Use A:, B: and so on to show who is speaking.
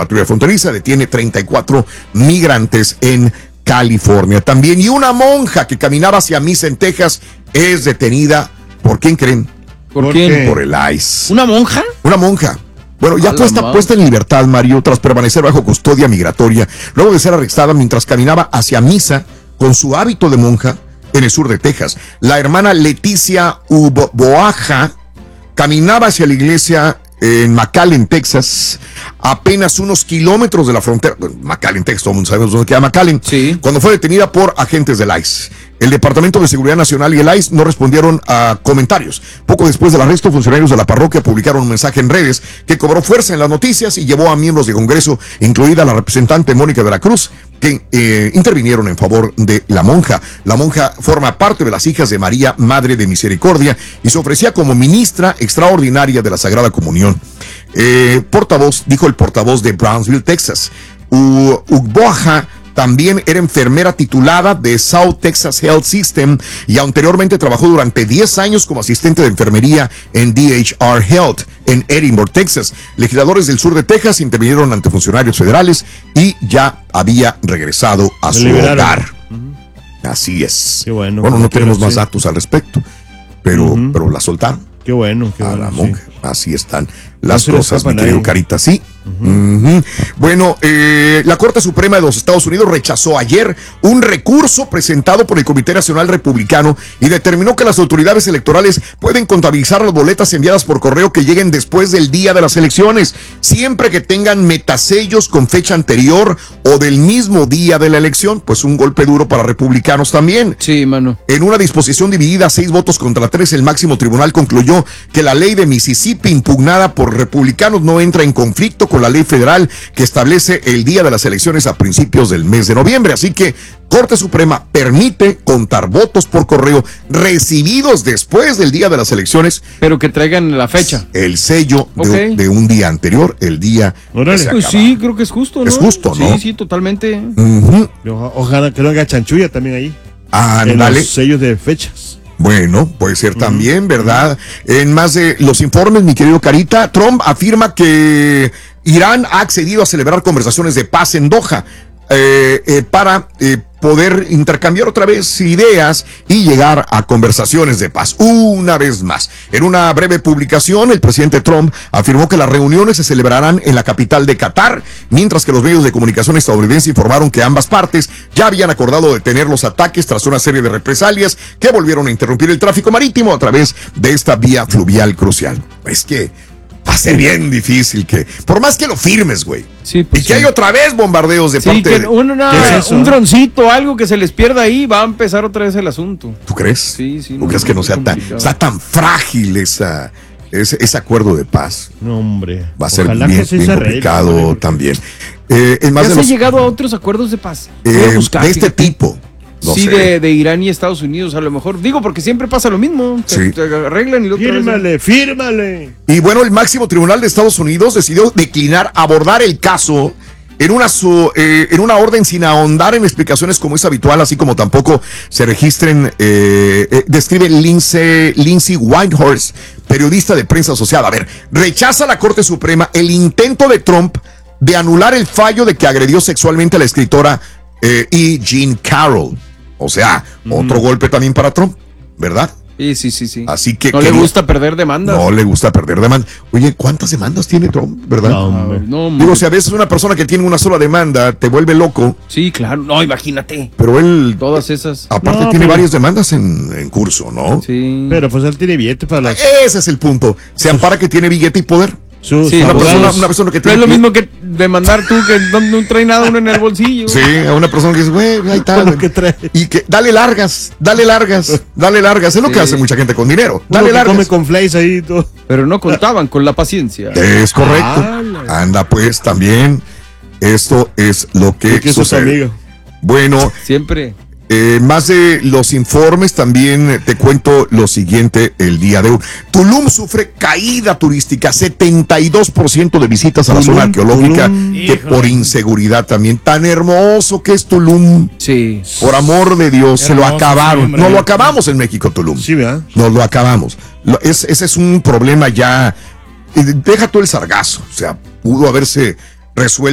A: patrulla fronteriza detiene 34 migrantes en California también. Y una monja que caminaba hacia misa en Texas es detenida. ¿Por quién creen?
B: ¿Por quién?
A: Por el ICE.
B: ¿Una monja?
A: Una monja. Bueno, ya puesta en libertad, Mario, tras permanecer bajo custodia migratoria, luego de ser arrestada mientras caminaba hacia misa con su hábito de monja en el sur de Texas. La hermana Leticia Uboaja caminaba hacia la iglesia en McAllen, Texas, apenas unos kilómetros de la frontera. McAllen, Texas, todo el mundo sabe dónde queda McAllen.
B: Sí.
A: Cuando fue detenida por agentes del ICE. El Departamento de Seguridad Nacional y el ICE no respondieron a comentarios. Poco después del arresto, funcionarios de la parroquia publicaron un mensaje en redes que cobró fuerza en las noticias y llevó a miembros de Congreso, incluida la representante Mónica de la Cruz, que intervinieron en favor de la monja. La monja forma parte de las Hijas de María, Madre de Misericordia, y se ofrecía como ministra extraordinaria de la Sagrada Comunión. Dijo el portavoz de Brownsville, Texas. Ugboaja también era enfermera titulada de South Texas Health System y anteriormente trabajó durante 10 años como asistente de enfermería en DHR Health en Edinburgh, Texas. Legisladores del sur de Texas intervinieron ante funcionarios federales y ya había regresado a su hogar. Así es.
C: Qué bueno.
A: Bueno, no tenemos más datos al respecto, pero la soltaron.
C: Qué bueno.
A: A la monja.
C: Sí.
A: Así están las
C: no
A: cosas, mi querido Carita, sí. Bueno, la Corte Suprema de los Estados Unidos rechazó ayer un recurso presentado por el Comité Nacional Republicano y determinó que las autoridades electorales pueden contabilizar las boletas enviadas por correo que lleguen después del día de las elecciones, siempre que tengan metasellos con fecha anterior o del mismo día de la elección. Pues un golpe duro para republicanos también.
B: Sí, mano.
A: En una disposición dividida 6 votos contra 3, el máximo tribunal concluyó que la ley de Mississippi impugnada por republicanos no entra en conflicto con la ley federal que establece el día de las elecciones a principios del mes de noviembre. Así que Corte Suprema permite contar votos por correo recibidos después del día de las elecciones,
B: pero que traigan la fecha,
A: el sello de un día anterior, el día que se
B: pues
A: acaba.
B: sí, creo que es justo, ¿no?
A: Es justo, ¿no?
B: Sí, totalmente.
C: Ojalá que no haga chanchulla también ahí. En los sellos de fechas.
A: Bueno, puede ser también, ¿verdad? En más de los informes, mi querido Carita, Trump afirma que Irán ha accedido a celebrar conversaciones de paz en Doha para poder intercambiar otra vez ideas y llegar a conversaciones de paz. Una vez más, en una breve publicación, el presidente Trump afirmó que las reuniones se celebrarán en la capital de Qatar, mientras que los medios de comunicación estadounidenses informaron que ambas partes ya habían acordado detener los ataques tras una serie de represalias que volvieron a interrumpir el tráfico marítimo a través de esta vía fluvial crucial. Es que va a ser bien difícil que, por más que lo firmes, güey.
B: Sí, pues
A: y que hay otra vez bombardeos de parte
B: que
A: de...
B: un droncito, algo que se les pierda ahí, va a empezar otra vez el asunto.
A: ¿Tú crees?
B: Sí.
A: ¿Tú crees que no sea tan frágil ese acuerdo de paz?
C: No, hombre.
A: Va a ser bien complicado también.
B: ¿Ya se ha llegado a otros acuerdos de paz?
A: De este tipo. No sé.
B: de Irán y Estados Unidos, a lo mejor. Digo, porque siempre pasa lo mismo.
A: Sí.
B: Te arreglan y lo
C: Fírmale.
A: Y bueno, el máximo tribunal de Estados Unidos decidió declinar abordar el caso en una orden sin ahondar en explicaciones como es habitual, así como tampoco se registren, describe Lindsay Whitehorse, periodista de prensa asociada. A ver, rechaza la Corte Suprema el intento de Trump de anular el fallo de que agredió sexualmente a la escritora Jean Carroll. O sea, otro golpe también para Trump, ¿verdad?
B: Sí.
A: Así que
B: le gusta perder demandas.
A: No le gusta perder demandas. Oye, ¿cuántas demandas tiene Trump, verdad?
B: No,
A: digo, si a veces una persona que tiene una sola demanda te vuelve loco.
B: Sí, claro. No, imagínate.
A: Pero él...
B: Todas esas.
A: Aparte tiene varias demandas en curso, ¿no?
B: Sí.
C: Pero pues él tiene billete para las...
A: Ese es el punto. Se ampara que tiene billete y poder.
B: Una persona que tiene... No es lo mismo que demandar tú que no trae nada uno en el bolsillo.
A: Sí, a una persona que dice, güey, ahí está. Y que dale largas. Es lo que hace mucha gente con dinero. Dale largas.
C: Come con flakes ahí y todo.
B: Pero no contaban con la paciencia.
A: Es correcto. Anda pues, también. Esto es lo que sucede. Bueno.
B: Siempre.
A: Más de los informes, también te cuento lo siguiente el día de hoy. Tulum sufre caída turística, 72% de visitas a la zona arqueológica, que por inseguridad también. Tan hermoso que es Tulum.
B: Sí.
A: Por amor de Dios, se lo acabaron.
C: Sí,
A: no lo acabamos en México, Tulum.
C: Sí, ¿verdad?
A: Nos lo acabamos. Ese es un problema ya. Deja tú el sargazo. O sea, pudo haberse resuelto